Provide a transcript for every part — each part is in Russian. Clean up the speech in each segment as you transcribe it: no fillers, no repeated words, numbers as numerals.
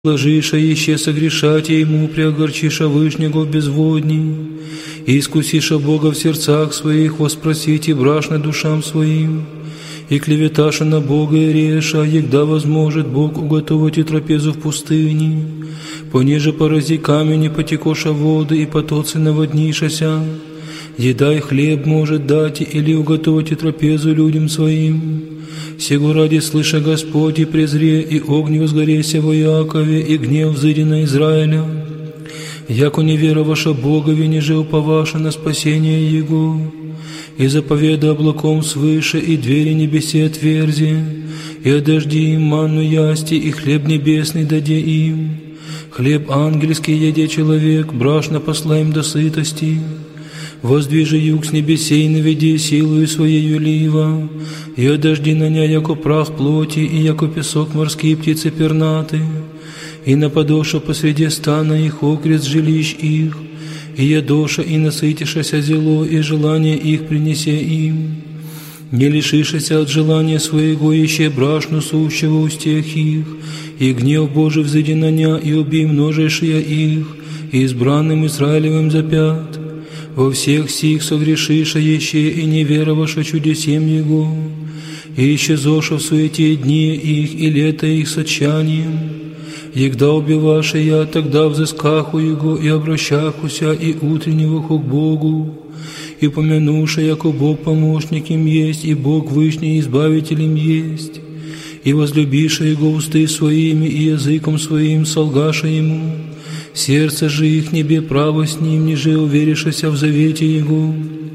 Ложиша еще согрешати ему, преогорчиша Вышнего в безводни, и искусиша Бога в сердцах своих, воспросите брашны душам своим, и клеветаша на Бога и реша, егда возможет Бог уготовить и трапезу в пустыне, пониже порази камень и потекоша воды, и потоцы наводнишася, еда и хлеб может дать, или уготовить и трапезу людям своим. Сего ради слыша Господь и презре, и огни возгореся во Якове, и гнев взыди на Израиля. Яко не вероваша Богови, ниже уповаша на спасение Его, и заповеда облаком свыше, и двери небесе отверзи, и одожди им манну ясти, и хлеб небесный даде им. Хлеб ангельский еде человек, брашно посла им до сытости. Воздвижи юг с небесей, наведи силою своею лива, и одожди на ня, яко прах плоти, и яко песок морские птицы пернаты, и нападоша посреди стана их окрест жилищ их, и ядоша, и насытишася зело, и желание их принесе им. Не лишишася от желания своего, еще брашну сущего устех их, и гнев Божий взыди на ня, и убей множешия их, и избранным Израилевым запят. Во всех сих согрешиша еще и не вероваша чудесем Его, и исчезоша в суете дни их и лето их с отчаянием. Егда убиваша я, тогда взыскаху Его и обращахуся, и утреннего к Богу, и помянуша, яко Бог помощник им есть, и Бог вышний избавитель им есть, и возлюбиша Его усты своими, и языком своим солгаша Ему. Сердце же их небе право с ним, ниже уверишася в завете Его.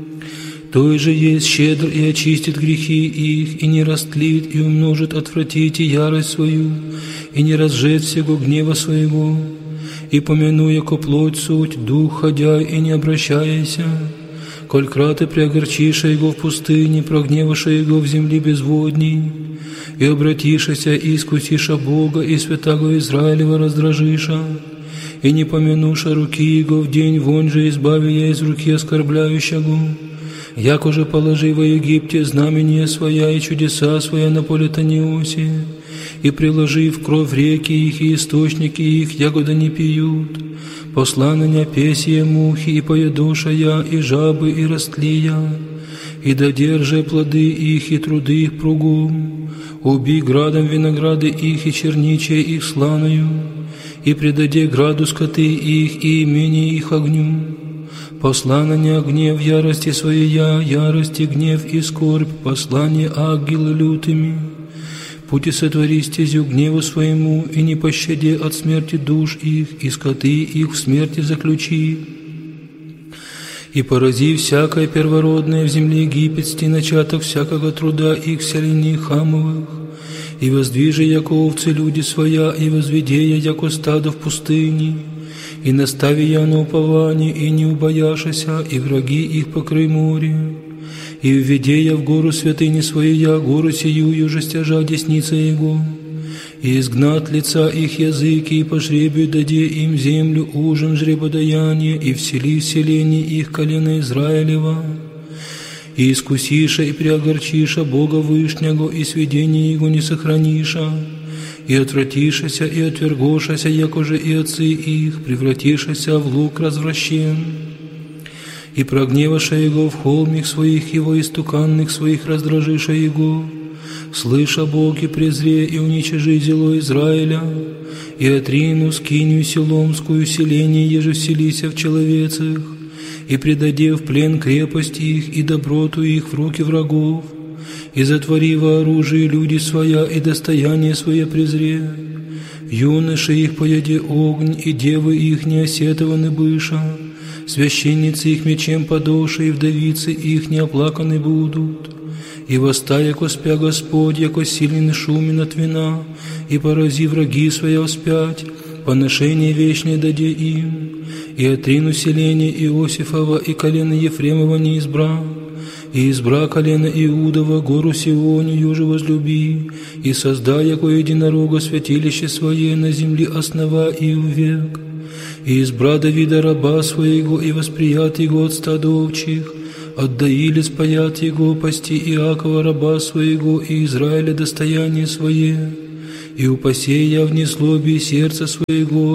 Той же есть щедр и очистит грехи их, и не растлит, и умножит отвратить и ярость свою, и не разжет всего гнева своего. И помяну, яко плоть суть, дух ходя, и не обращайся. Коль краты преогорчиша Его в пустыне, прогневаша Его в земле безводней, и обратишася, и искусиша Бога, и святаго Израилева раздражиша, и не помянуша руки Его в день, вонь же избави я из руки оскорбляющего. Яко же положи во Египте знамение своя и чудеса своя на поле Таниосе, и приложи в кровь реки их и источники их, ягода не пьют. Посла на ня песье мухи, и поедоша я, и жабы, и растлия, и додержи плоды их, и труды их пругом. Убей градом винограды их, и черничие их сланою, и предаде граду скоты их, и имение их огню. Посла на ня гнев ярости своя, ярости, гнев и скорбь, послание ангелы лютыми. Пути сотвори стезю гневу своему, и не пощади от смерти душ их, и скоты их в смерти заключи. И порази всякое первородное в земле египетской, начаток всякого труда их в селении Хамовых. И воздвижи, яко овцы люди своя, и возведи я, яко стадо в пустыне, и настави я на упование, и не убояшася, и враги их покрой море. И введи я в гору святыни своя, гору сию, же стяжа десница Его, и изгнат лица их языки, и по жребию даде им землю ужин жребодаяние, и всели в селении их колено Израилева. И искусиша, и преогорчиша Бога Вышнего, и сведение Его не сохраниша, и отвратишася, и отвергошася, якоже и отцы их, превратишася в лук развращен. И прогневаша Его в холмих своих, Его истуканных своих раздражиша Его, слыша Бог и презре, и уничижи зело Израиля, и отрину скинию селомскую селение, еже вселися в человецах, и предаде в плен крепость их, и доброту их в руки врагов, и затвори во оружие люди своя, и достояние свое презре. Юноши их поеде огонь, и девы их не осетованы быша, священницы их мечем подоши, и вдовицы их не оплаканы будут. И восстая, яко спя Господь, яко сильный шумен от вина, и порази враги своя вспять, поношение вечное даде им. И отрину селение Иосифова, и колено Ефремова не избра, и избра колено Иудова, гору Сионию же возлюби, и создай, яко единорога, святилище свое на земле основа и век. И избра Давида раба своего, и восприят его от стада овчих, отдаили спаят его пасти Иакова раба своего, и Израиля достояние свое. и упаси я в незлобе сердца своего,